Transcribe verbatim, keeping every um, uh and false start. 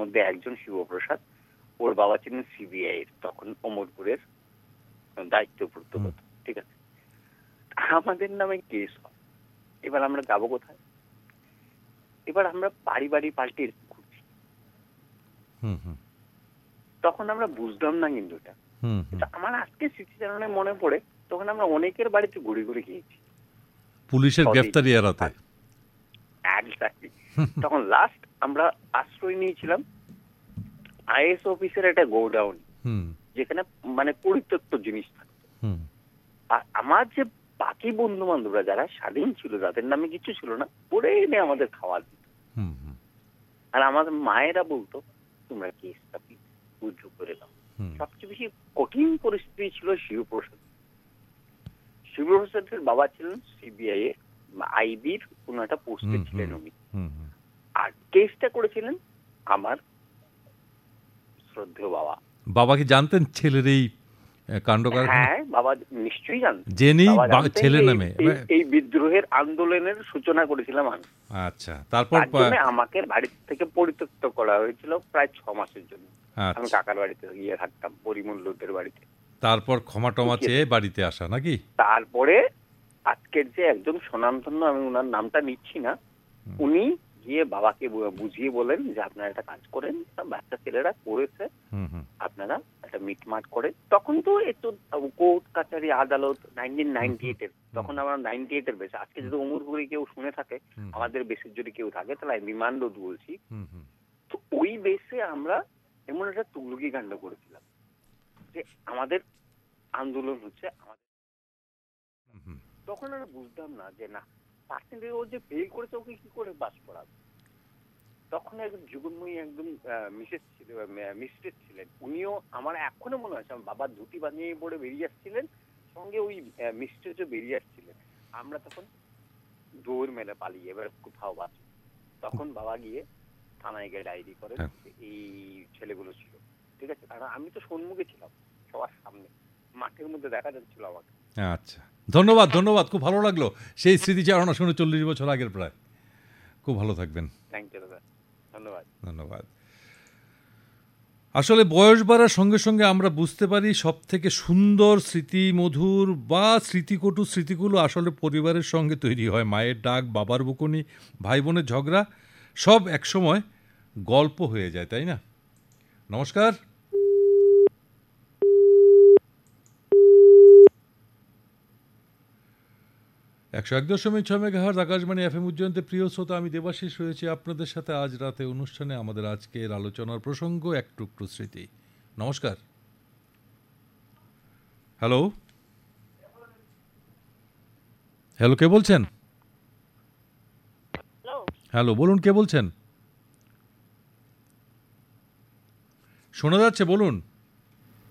মধ্যে একজন শিবপ্রসাদ, ওর বাবা ছিলেন সিবিআই এর তখন অমরপুরের দায়িত্বপ্রাপ্ত, ঠিক আছে। আমাদের নামে কেস হয়, এবার আমরা যাবো কোথায়? এবার আমরা বাড়ি বাড়ি পাল্টে ঘুরছি। তখন আমরা বুঝলাম না কিন্তু এটা, আমার আজকে স্মৃতিচারণে মনে পড়ে, তখন আমরা অনেকের বাড়িতে ঘুরে ঘুরে গিয়েছি পুলিশের গ্রেফতারি এড়াতে। এক্স্যাক্টলি। তখন লাস্ট আমরা আশ্রয় নিয়েছিলাম আইএস অফিসের একটা গোডাউন, যেখানে মানে পরিত্যক্ত জিনিস থাকতো। আর আমার যে বাকি বন্ধু বান্ধবরা যারা স্বাধীন ছিল, যাদের নামে কিছু ছিল না, পড়ে এনে আমাদের খাওয়া দিত। আর আমাদের মায়েরা বলতো তোমরা কেসটা উজ্জ করে দাও। সবচেয়ে বেশি কঠিন পরিস্থিতি ছিল শিবপ্রসাদ। শিবপ্রসাদের বাবা ছিলেন সিবিআই এর আইবির কোন একটা পোস্টে ছিলেন উনি, আর কেসটা করেছিলেন আমার শ্রদ্ধেয় বাবা। বাবা কি জানতেন ছেলের এই কাণ্ড? হ্যাঁ, বাবা নিশ্চয়ই জানতেন। জেনে ছেলে নামে এই বিদ্রোহের আন্দোলনের সূচনা করেছিলাম আমি। আচ্ছা, তারপর আমাকে বাড়ি থেকে পরিত্যক্ত করা হয়েছিল প্রায় ছ মাসের জন্য। আমি কাকার বাড়িতে গিয়ে থাকতাম, পরিমল্লদের বাড়িতে। তারপর ক্ষমা টমা চেয়ে বাড়িতে আসা নাকি? তারপরে আজকের যে একদম স্বনামধন্য, আমি ওনার নামটা নিচ্ছি না, উনি গিয়ে বাবাকে বুঝিয়ে বলেন যে আপনারা একটা কাজ করেন, বাচ্চা ছেলেরা করেছে, আপনারা একটা মিটমাট করে। তখন তো একটু কোর্ট কাছারি আদালত নাইনটিন নাইনটি এইট এর, তখন আমরা নাইনটি এইট এর বেশি। আজকে যদি অমরপুরে কেউ শুনে থাকে, আমাদের বেসের যদি কেউ থাকে, তাহলে আমি বিমান রোড বলছি। তো ওই বেসে আমরা এমন একটা তুগলকি কাণ্ড করেছিলাম যে আমাদের আন্দোলন হচ্ছে আমাদের। তখন আমরা বুঝতাম না যে না, পার্সেন্টেজ ও যে ফেল করেছে ওকে কি করে পাস করাবে। তখন একজন যুগন্ময়ী একদম মিসেস মিস্ট্রেস ছিলেন, উনিও আমার এখনো মনে আছে, আমার বাবার ধুতি বানিয়ে পড়ে বেরিয়ে আসছিলেন, সঙ্গে ওই মিস্ট্রেসও বেরিয়ে আসছিলেন। আমরা তখন দৌড় মেলে পালিয়ে এবার কোথাও বাঁচি। তখন বাবা গিয়ে থানায় গিয়ে ডায়েরি করেন, এই ছেলেগুলো ছিল, ঠিক আছে। কারণ আমি তো সম্মুখে ছিলাম, সবার সামনে মাঠের মধ্যে দেখা যাচ্ছিল আমাকে। আচ্ছা, ধন্যবাদ ধন্যবাদ, খুব ভালো লাগলো সেই স্মৃতিচারণা শুনে, চল্লিশ বছর আগের প্রায়। খুব ভালো থাকবেন। থ্যাংক ইউ দাদা, ধন্যবাদ। ধন্যবাদ। আসলে বয়স বাড়ার সঙ্গে সঙ্গে আমরা বুঝতে পারি সব থেকে সুন্দর স্মৃতি, মধুর বা স্মৃতিকটু স্মৃতিগুলো আসলে পরিবারের সঙ্গে তৈরি হয়। মায়ের ডাক, বাবার বকুনি, ভাই বোনের ঝগড়া, সব একসময় গল্প হয়ে যায়, তাই না? নমস্কার। একশো এক দশমিক ছয় মেগাহার্জ আকাশবাণী এফএম উজ্জয়ন্তে প্রিয় শ্রোতা, আমি দেবাশিস রয়েছি আপনাদের সাথে আজ রাতে অনুষ্ঠানে। আমাদের আজকের আলোচনার প্রসঙ্গ এক টুকরো স্মৃতি। নমস্কার। হ্যালো হ্যালো কে বলছেন? হ্যালো, বলুন কে বলছেন? শোনা যাচ্ছে, বলুন।